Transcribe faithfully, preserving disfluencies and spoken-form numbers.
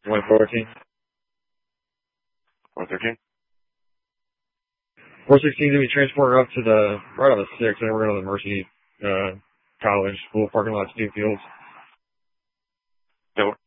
one fourteen. one thirteen? four sixteen to be transported up to the, right on the six, and then we're going to the Mercy, uh, College School parking lot, Steve Fields. So